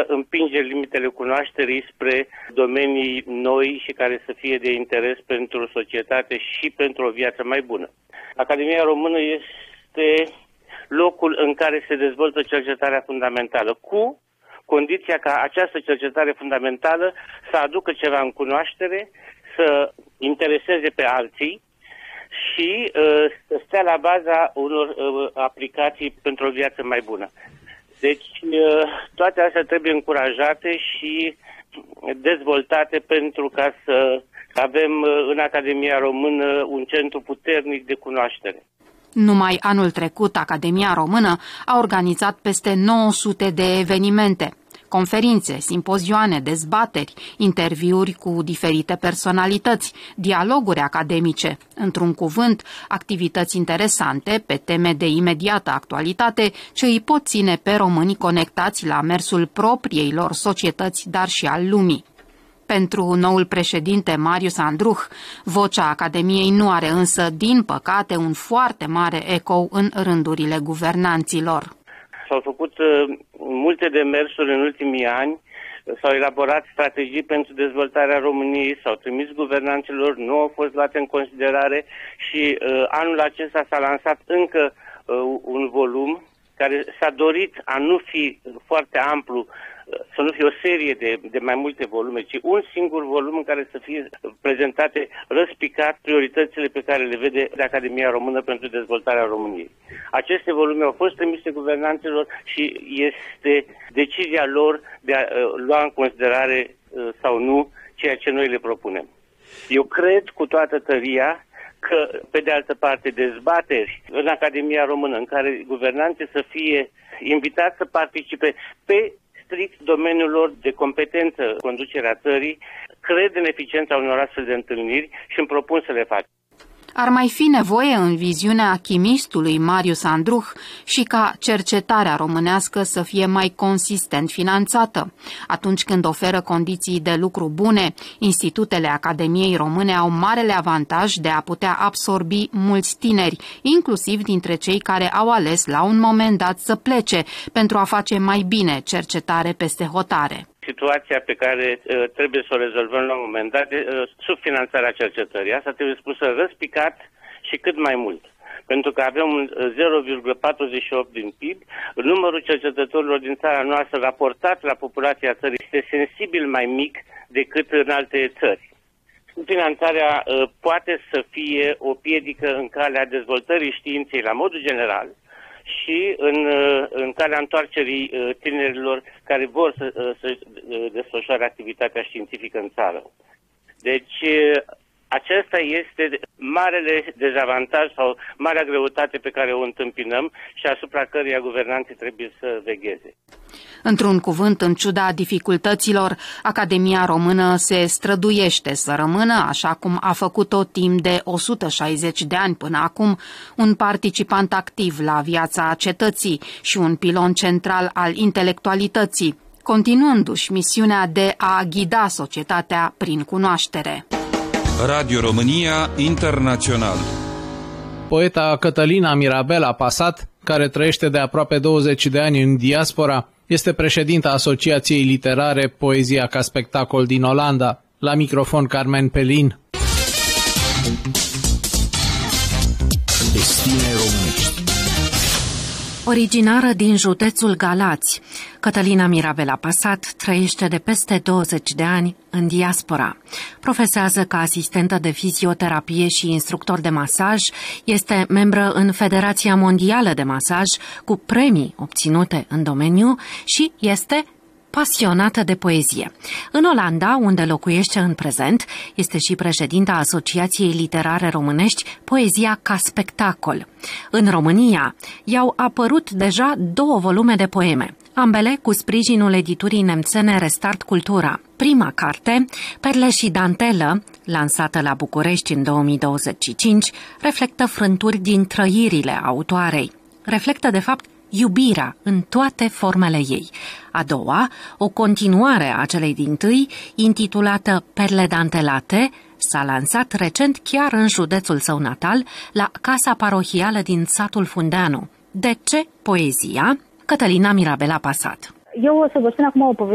împinge limitele cunoașterii spre domenii noi și care să fie de interes pentru societate și pentru o viață mai bună. Academia Română este locul în care se dezvoltă cercetarea fundamentală, cu condiția ca această cercetare fundamentală să aducă ceva în cunoaștere, să intereseze pe alții și să stea la baza unor aplicații pentru o viață mai bună. Deci toate astea trebuie încurajate și dezvoltate pentru ca să avem în Academia Română un centru puternic de cunoaștere. Numai anul trecut, Academia Română a organizat peste 900 de evenimente, conferințe, simpozioane, dezbateri, interviuri cu diferite personalități, dialoguri academice, într-un cuvânt, activități interesante pe teme de imediată actualitate ce îi pot ține pe români conectați la mersul propriei lor societăți, dar și al lumii. Pentru noul președinte Marius Andruch, vocea Academiei nu are însă, din păcate, un foarte mare ecou în rândurile guvernanților. S-au făcut multe demersuri în ultimii ani, s-au elaborat strategii pentru dezvoltarea României, s-au trimis guvernanților, nu au fost luate în considerare și anul acesta s-a lansat încă un volum care s-a dorit a nu fi foarte amplu, să nu fie o serie de mai multe volume, ci un singur volum în care să fie prezentate răspicat prioritățile pe care le vede Academia Română pentru dezvoltarea României. Aceste volume au fost trimise guvernanților și este decizia lor de a lua în considerare sau nu ceea ce noi le propunem. Eu cred cu toată tăria că, pe de altă parte, dezbateri în Academia Română în care guvernanții să fie invitați să participe pe strict domeniul lor de competență, conducerea țării, cred în eficiența unor astfel de întâlniri și îmi propun să le fac. Ar mai fi nevoie, în viziunea chimistului Marius Andruch, și ca cercetarea românească să fie mai consistent finanțată. Atunci când oferă condiții de lucru bune, institutele Academiei Române au marele avantaj de a putea absorbi mulți tineri, inclusiv dintre cei care au ales la un moment dat să plece pentru a face mai bine cercetare peste hotare. Situația pe care trebuie să o rezolvăm la un moment dat, subfinanțarea cercetării. Asta trebuie spusă răspicat și cât mai mult. Pentru că avem un 0,48 din PIB, numărul cercetătorilor din țara noastră raportat la populația țării este sensibil mai mic decât în alte țări. Subfinanțarea poate să fie o piedică în calea dezvoltării științei la modul general, și în calea întoarcerii tinerilor care vor să desfășoare activitatea științifică în țară. Deci, acesta este marele dezavantaj sau marea greutate pe care o întâmpinăm și asupra căreia guvernanții trebuie să vegheze. Într-un cuvânt, în ciuda dificultăților, Academia Română se străduiește să rămână, așa cum a făcut-o timp de 160 de ani până acum, un participant activ la viața cetății și un pilon central al intelectualității, continuându-și misiunea de a ghida societatea prin cunoaștere. Radio România Internațional. Poeta Cătălina Mirabela Pasat, care trăiește de aproape 20 de ani în diaspora, este președinta Asociației Literare Poezia ca Spectacol din Olanda. La microfon Carmen Pelin. Destine românești. Originară din județul Galați, Cătălina Mirabela Pasat trăiește de peste 20 de ani în diaspora. Profesează ca asistentă de fizioterapie și instructor de masaj, este membră în Federația Mondială de Masaj cu premii obținute în domeniu și este pasionată de poezie. În Olanda, unde locuiește în prezent, este și președinta Asociației Literare Românești Poezia ca Spectacol. În România i-au apărut deja 2 volume de poeme, ambele cu sprijinul editurii nemțene Restart Cultura. Prima carte, Perle și dantelă, lansată la București în 2025, reflectă frânturi din trăirile autoarei. Reflectă, de fapt, iubirea în toate formele ei. A doua, o continuare a celei dintâi, intitulată Perle dantelate, s-a lansat recent chiar în județul său natal, la Casa Parohială din satul Fundeanu. De ce poezia? Cătălina Mirabela Pasat. Eu o să vă spun acum o poveste